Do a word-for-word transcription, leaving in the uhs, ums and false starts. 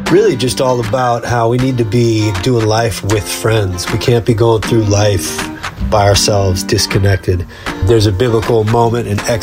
really just all about how we need to be doing life with friends. We can't be going through life by ourselves, disconnected. There's a biblical moment in Exodus